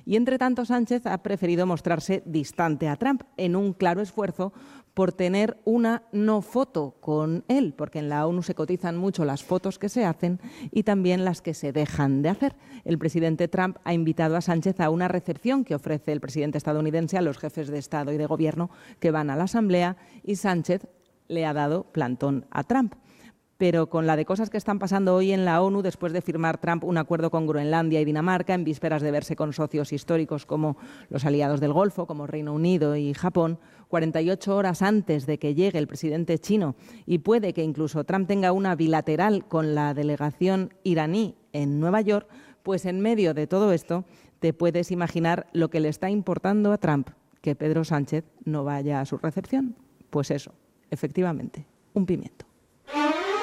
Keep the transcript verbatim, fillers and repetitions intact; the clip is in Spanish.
Y entre tanto, Sánchez ha preferido mostrarse distante a Trump en un claro esfuerzo por tener una no foto con él, porque en la ONU se cotizan mucho las fotos que se hacen y también las que se dejan de hacer. El presidente Trump ha invitado a Sánchez a una recepción que ofrece el presidente estadounidense a los jefes de Estado y de Gobierno que van a la Asamblea, y Sánchez le ha dado plantón a Trump. Pero con la de cosas que están pasando hoy en la ONU, después de firmar Trump un acuerdo con Groenlandia y Dinamarca, en vísperas de verse con socios históricos como los aliados del Golfo, como Reino Unido y Japón, cuarenta y ocho horas antes de que llegue el presidente chino, y puede que incluso Trump tenga una bilateral con la delegación iraní en Nueva York, pues en medio de todo esto te puedes imaginar lo que le está importando a Trump, que Pedro Sánchez no vaya a su recepción. Pues eso, efectivamente, un pimiento.